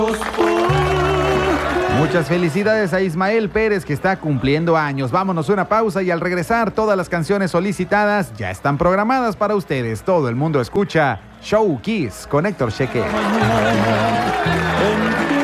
Muchas felicidades a Ismael Pérez, que está cumpliendo años. Vámonos a una pausa y al regresar todas las canciones solicitadas ya están programadas para ustedes. Todo el mundo escucha Show Kiss con Héctor Cheque.